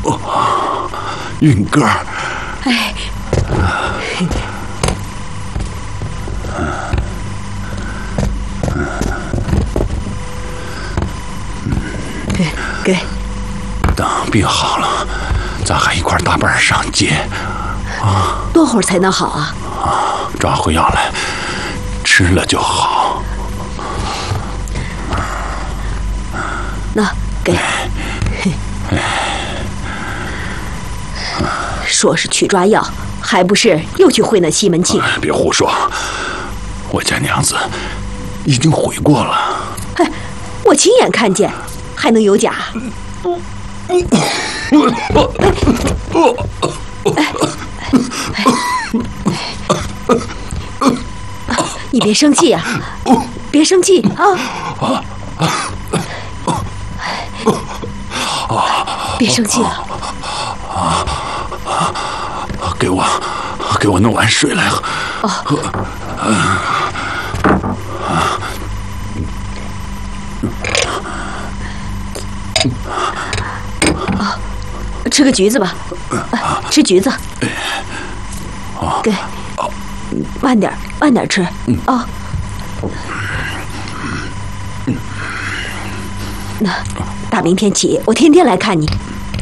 云哥儿， 哎，给。 等病好了，咱还一块搭伴上街。 多会儿才能好啊？ 抓回药来，吃了就好。 那给。说是去抓药，还不是又去会那西门庆？ 别胡说，我家娘子已经悔过了。 哎，我亲眼看见，还能有假？你别生气啊，别生气啊！别生气了。给我弄碗水来喝。吃个橘子吧，吃橘子。给，慢点吃啊。那大明天起，我天天来看你。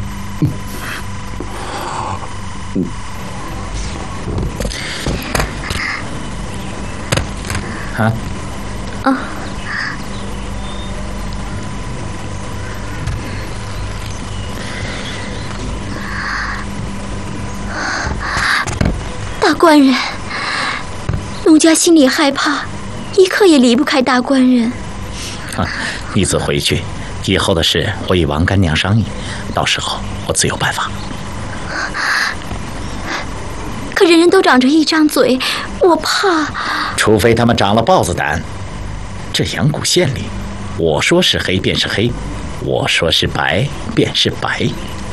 大官人，奴家心里害怕，一刻也离不开大官人。 你自回去，以后的事我与王干娘商议，到时候我自有办法。 可人人都长着一张嘴，我怕。 除非他们长了豹子胆。这阳谷县里，我说是黑便是黑，我说是白便是白。